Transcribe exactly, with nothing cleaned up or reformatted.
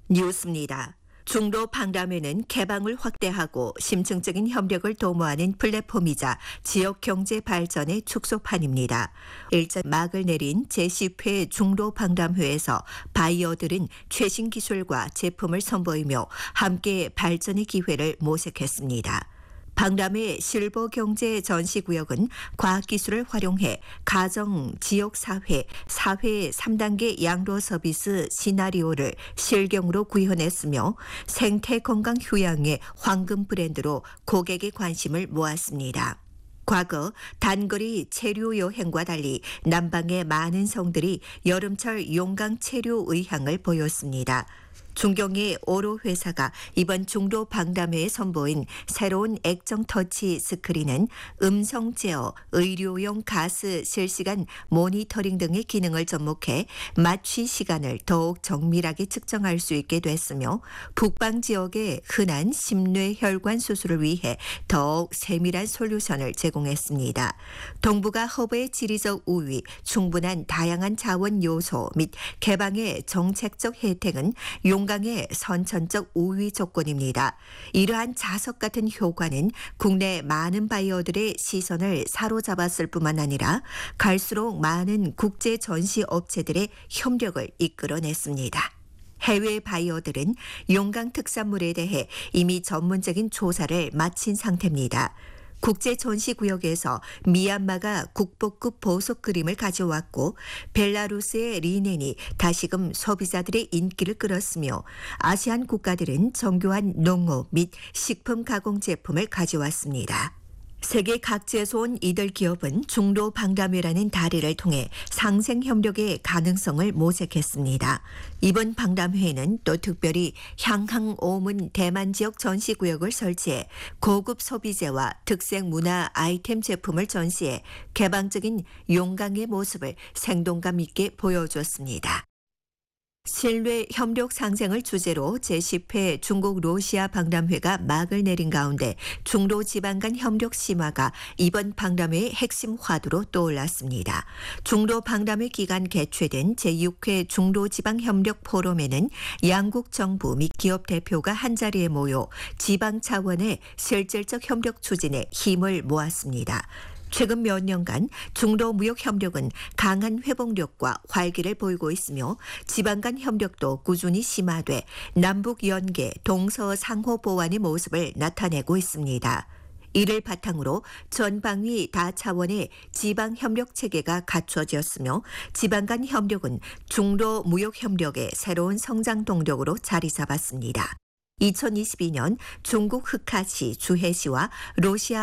뉴스입니다. 중로 방담회는 개방을 확대하고 심층적인 협력을 도모하는 플랫폼이자 지역 경제 발전의 축소판입니다. 일자 막을 내린 제십 회 중로 방담회에서 바이어들은 최신 기술과 제품을 선보이며 함께 발전의 기회를 모색했습니다. 방담회 실버 경제 전시구역은 과학기술을 활용해 가정, 지역사회, 사회 삼 단계 양로 서비스 시나리오를 실경으로 구현했으며 생태 건강 휴양의 황금 브랜드로 고객의 관심을 모았습니다. 과거 단거리 체류 여행과 달리 남방의 많은 성들이 여름철 용강 체류 의향을 보였습니다. 중경의 오로 회사가 이번 중로 방담회에 선보인 새로운 액정 터치 스크린은 음성 제어, 의료용 가스 실시간 모니터링 등의 기능을 접목해 마취 시간을 더욱 정밀하게 측정할 수 있게 됐으며 북방 지역의 흔한 심뇌혈관 수술을 위해 더욱 세밀한 솔루션을 제공했습니다. 동북아 허브의 지리적 우위, 충분한 다양한 자원 요소 및 개방의 정책적 혜택은 용강의 선천적 우위 조건입니다. 이러한 자석 같은 효과는 국내 많은 바이어들의 시선을 사로잡았을 뿐만 아니라 갈수록 많은 국제 전시 업체들의 협력을 이끌어냈습니다. 해외 바이어들은 용강 특산물에 대해 이미 전문적인 조사를 마친 상태입니다. 국제 전시구역에서 미얀마가 국보급 보석 그림을 가져왔고 벨라루스의 리넨이 다시금 소비자들의 인기를 끌었으며 아시안 국가들은 정교한 농업 및 식품 가공 제품을 가져왔습니다. 세계 각지에서 온 이들 기업은 중로 방담회라는 다리를 통해 상생 협력의 가능성을 모색했습니다. 이번 방담회에는 또 특별히 향항 오문 대만 지역 전시구역을 설치해 고급 소비재와 특색 문화 아이템 제품을 전시해 개방적인 용강의 모습을 생동감 있게 보여줬습니다. 신뢰 협력 상생을 주제로 제십 회 중국 러시아 방담회가 막을 내린 가운데 중로 지방 간 협력 심화가 이번 방담회의 핵심 화두로 떠올랐습니다. 중로 방담회 기간 개최된 제육 회 중로 지방 협력 포럼에는 양국 정부 및 기업 대표가 한자리에 모여 지방 차원의 실질적 협력 추진에 힘을 모았습니다. 최근 몇 년간 중로 무역 협력은 강한 회복력과 활기를 보이고 있으며 지방 간 협력도 꾸준히 심화돼 남북 연계, 동서 상호 보완의 모습을 나타내고 있습니다. 이를 바탕으로 전방위 다차원의 지방 협력 체계가 갖춰졌으며 지방 간 협력은 중로 무역 협력의 새로운 성장 동력으로 자리 잡았습니다. 이천이십이 년 중국 흑하시 주해시와 러시아